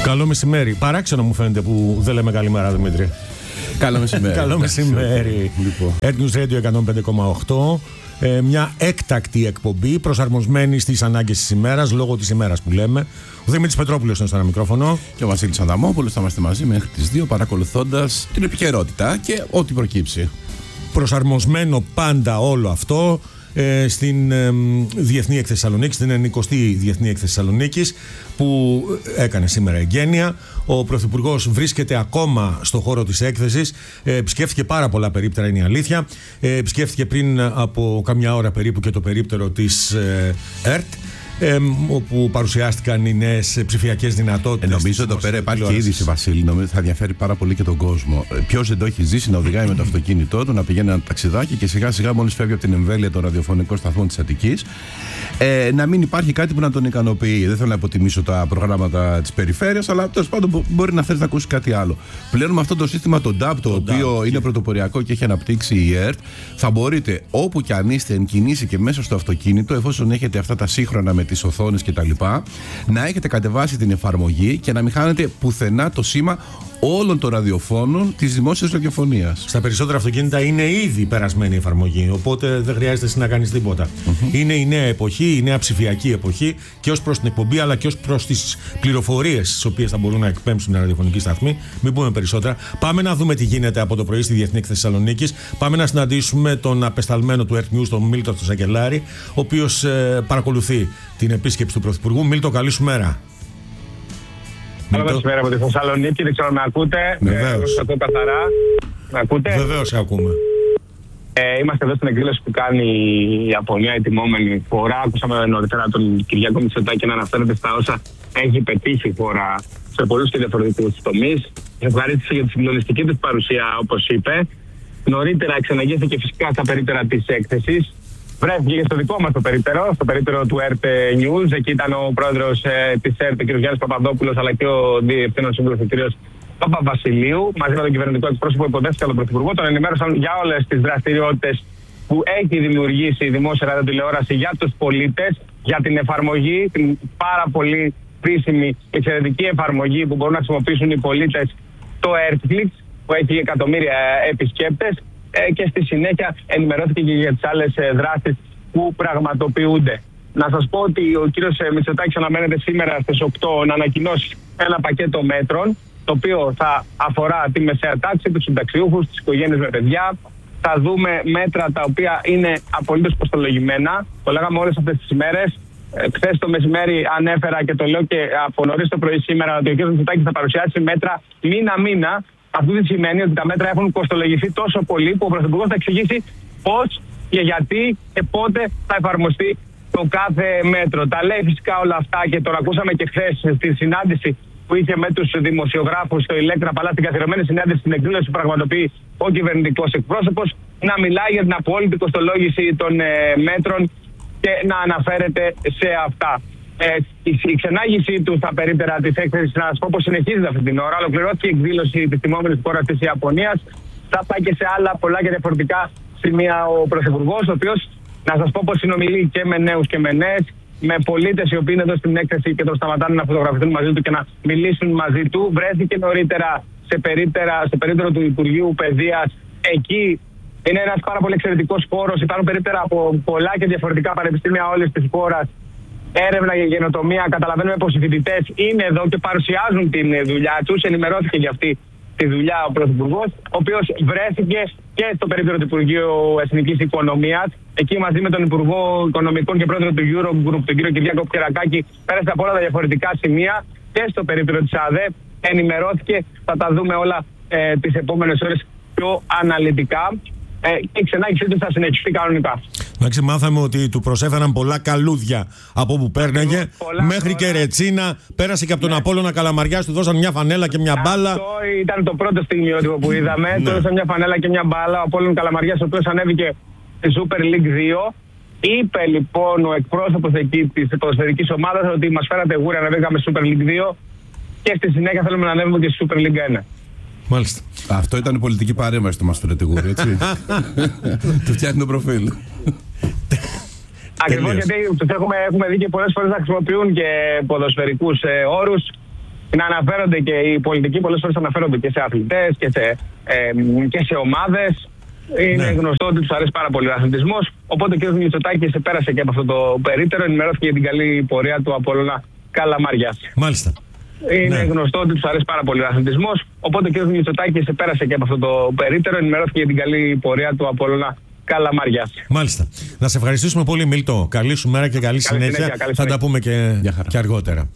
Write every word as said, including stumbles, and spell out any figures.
Καλό μεσημέρι. Παράξενο μου φαίνεται που δεν λέμε καλημέρα, Δημήτρη. Καλό μεσημέρι. Καλό μεσημέρι. Λοιπόν. Earth News Radio εκατόν πέντε κόμμα οκτώ. Ε, μια έκτακτη εκπομπή προσαρμοσμένη στις ανάγκες της ημέρας, λόγω της ημέρας που λέμε. Ο Δημήτρης Πετρόπουλος είναι στο ένα μικρόφωνο. Και ο Βασίλης Αδαμόπουλος. Θα είμαστε μαζί μέχρι τις δύο, παρακολουθώντας την επικαιρότητα και ό,τι προκύψει. Προσαρμοσμένο πάντα όλο αυτό ε, στην ε, Διεθνή Έκθεση Θεσσαλονίκης, στην ενενηκοστή Διεθνή Έκθεση Θεσσαλονίκης, που έκανε σήμερα εγγένεια. Ο Πρωθυπουργός βρίσκεται ακόμα στο χώρο της έκθεσης. Ε, επισκέφθηκε πάρα πολλά περίπτερα, είναι η αλήθεια. Ε, επισκέφθηκε πριν από καμιά ώρα περίπου και το περίπτερο της ε, ΕΡΤ. Ε, όπου παρουσιάστηκαν οι νέες ψηφιακές δυνατότητες. Ε, νομίζω εδώ πέρα υπάρχει είδηση, Βασίλη, νομίζω θα ενδιαφέρει πάρα πολύ και τον κόσμο. Ποιος δεν το έχει ζήσει να οδηγάει με το αυτοκίνητό του, να πηγαίνει ένα ταξιδάκι και σιγά σιγά μόλις φεύγει από την εμβέλεια των ραδιοφωνικών σταθμών της Αττικής, ε, να μην υπάρχει κάτι που να τον ικανοποιεί. Δεν θέλω να υποτιμήσω τα προγράμματα της περιφέρειας, αλλά τέλος πάντων μπορεί να θέλει να ακούσει κάτι άλλο. Πλέον με αυτό το σύστημα, το ντάμπ, το, το οποίο είναι πρωτοποριακό και έχει αναπτύξει η ΕΡΤ, θα μπορείτε όπου και αν είστε εν κινήσει και μέσα στο αυτοκίνητο, εφόσον έχετε αυτά τα σύγχρονα με τις οθόνες κτλ., να έχετε κατεβάσει την εφαρμογή και να μην χάνετε πουθενά το σήμα όλων των ραδιοφώνων της δημόσιας ραδιοφωνίας. Στα περισσότερα αυτοκίνητα είναι ήδη περασμένη η εφαρμογή, οπότε δεν χρειάζεται εσύ να κάνεις τίποτα. Mm-hmm. Είναι η νέα εποχή, η νέα ψηφιακή εποχή, και ως προς την εκπομπή αλλά και ως προς τις πληροφορίες τις οποίες θα μπορούν να εκπέμψουν οι ραδιοφωνικοί σταθμοί. Μην πούμε περισσότερα. Πάμε να δούμε τι γίνεται από το πρωί στη Διεθνή Έκθεση Θεσσαλονίκης. Πάμε να συναντήσουμε τον απεσταλμένο του Earth News, τον Μίλτο Σακελάρη, ο οποίος ε, παρακολουθεί την επίσκεψη του Πρωθυπουργού. Μίλτο, καλή σου μέρα. Καλό μεσημέρι από τη Θεσσαλονίκη, δεν ξέρω να ακούτε. Βεβαίως. Ε, ακούω καθαρά. Να ακούτε. Βεβαίως, ακούμε. Ε, είμαστε εδώ στην εκδήλωση που κάνει η Ιαπωνία, η τιμόμενη φορά. Ακούσαμε νωρίτερα τον Κυριάκο Μητσοτάκη να αναφέρεται στα όσα έχει πετύχει η φορά σε πολλούς και διαφορετικούς τομείς. Ευχαρίστησε για τη συγκλονιστική της παρουσία, όπως είπε. Νωρίτερα εξαναγγείλθηκε φυσικά στα περίπτερα της έκθεσης. Βρέθηκε και στο δικό μας το περίπτερο, στο περίπτερο του Earth News. Εκεί ήταν ο πρόεδρος ε, της ΕΡΤ, ο κ. Γιάννης Παπαδόπουλος, αλλά και ο διευθύνων σύμβουλος, ο κ. Παπαβασιλείου. Μαζί με τον κυβερνητικό εκπρόσωπο υποδέχτηκαν τον Πρωθυπουργό. Τον ενημέρωσαν για όλες τις δραστηριότητες που έχει δημιουργήσει η δημόσια ραδιοτηλεόραση για τους πολίτες, για την εφαρμογή, την πάρα πολύ χρήσιμη και εξαιρετική εφαρμογή που μπορούν να χρησιμοποιήσουν οι πολίτες, το EarthFlix, που έχει εκατομμύρια επισκέπτες. Και στη συνέχεια ενημερώθηκε και για τις άλλες δράσεις που πραγματοποιούνται. Να σας πω ότι ο κύριος Μητσοτάκης αναμένεται σήμερα στις οκτώ να ανακοινώσει ένα πακέτο μέτρων, το οποίο θα αφορά τη μεσαία τάξη, τους συνταξιούχους, τις οικογένειες με παιδιά. Θα δούμε μέτρα τα οποία είναι απολύτως κοστολογημένα. Το λέγαμε όλες αυτές τις ημέρες. Χθες το μεσημέρι ανέφερα και το λέω και από νωρίς το πρωί σήμερα ότι ο κύριος Μητσοτάκης θα παρουσιάσει μέτρα μήνα-μήνα. Αυτό δεν σημαίνει ότι τα μέτρα έχουν κοστολογηθεί τόσο πολύ που ο Πρωθυπουργός θα εξηγήσει πώς και γιατί και πότε θα εφαρμοστεί το κάθε μέτρο. Τα λέει φυσικά όλα αυτά και το ακούσαμε και χθες στη συνάντηση που είχε με τους δημοσιογράφους στο Ηλέκτρα Παλάτι, την καθιερωμένη συνάντηση στην εκδήλωση που πραγματοποιεί ο κυβερνητικός εκπρόσωπος, να μιλάει για την απόλυτη κοστολόγηση των ε, μέτρων και να αναφέρεται σε αυτά. Ε, η, η ξενάγηση του στα περίπτερα της έκθεσης, να σας πω πως συνεχίζεται αυτή την ώρα. Ολοκληρώθηκε η εκδήλωση της τιμόμενης χώρας της Ιαπωνίας. Θα πάει και σε άλλα πολλά και διαφορετικά σημεία ο Πρωθυπουργός, ο οποίος, να σας πω πως συνομιλεί και με νέους και με νέες, με πολίτες οι οποίοι είναι εδώ στην έκθεση και τον σταματάνε να φωτογραφηθούν μαζί του και να μιλήσουν μαζί του. Βρέθηκε νωρίτερα σε περίπτερα, σε περίπτερο του Υπουργείου Παιδείας. Εκεί είναι ένας πάρα πολύ εξαιρετικός χώρος. Υπάρχουν περίπτερα από πολλά και διαφορετικά πανεπιστήμια όλης της χώρας. Έρευνα για γενοτομία. Καταλαβαίνουμε πως οι φοιτητές είναι εδώ και παρουσιάζουν την δουλειά τους. Ενημερώθηκε για αυτή τη δουλειά ο Πρωθυπουργός, ο οποίος βρέθηκε και στο περίπτερο του Υπουργείου Εθνικής Οικονομίας. Εκεί μαζί με τον Υπουργό Οικονομικών και πρόεδρο του Eurogroup, τον κύριο Κυριάκο Πιερακάκη, πέρασε από όλα τα διαφορετικά σημεία και στο περίπτερο της ΑΔΕ. Ενημερώθηκε. Θα τα δούμε όλα ε, τις επόμενες ώρες πιο αναλυτικά. Ε, και η ξενάγησή του θα συνεχιστεί κανονικά. Εντάξει, μάθαμε ότι του προσέφεραν πολλά καλούδια από όπου πέρναγε μέχρι και ρετσίνα. Πέρασε και από τον ναι. Απόλλωνα Καλαμαριάς, του δώσαν μια φανέλα και μια μπάλα. Αυτό ήταν το πρώτο στιγμιότυπο που είδαμε. Ναι. Του δώσαν μια φανέλα και μια μπάλα. Ο Απόλλων Καλαμαριάς, ο οποίος ανέβηκε στη Super League δύο. Είπε λοιπόν ο εκπρόσωπος εκεί της ποδοσφαιρικής ομάδας ότι μας φέρατε γούρι, ανέβηκαμε στη Super League δύο και στη συνέχεια θέλουμε να ανέβουμε και στη Super League ένα. Μάλιστα. Αυτό ήταν η πολιτική παρέμβαση του μας φέρετε γούρι, έτσι. Του φτιάχνει το προφίλ. Ακριβώς, γιατί τους έχουμε, έχουμε δει και πολλές φορές να χρησιμοποιούν και ποδοσφαιρικούς ε, όρους. να αναφέρονται και οι πολιτικοί πολλές φορές αναφέρονται και σε αθλητές και σε, ε, και σε ομάδες. Είναι ναι. γνωστό ότι τους αρέσει πάρα πολύ ο αθλητισμός. Οπότε ο κ. Μητσοτάκης πέρασε και από αυτό το περίπτερο, ενημερώθηκε για την καλή πορεία του Απόλλωνα Καλαμαριάς. Μάλιστα. Είναι ναι. γνωστό ότι τους αρέσει πάρα πολύ ο αθλητισμός. Οπότε ο κ. Μητσοτάκης πέρασε και από αυτό το περίπτερο, ενημερώθηκε για την καλή πορεία του Απόλλωνα Καλαμαριάς. Μάλιστα. Να σε ευχαριστήσουμε πολύ, Μίλτο. Καλή σου μέρα και καλή, καλή συνέχεια. συνέχεια. Καλή θα συνέχεια. Τα πούμε και, και αργότερα.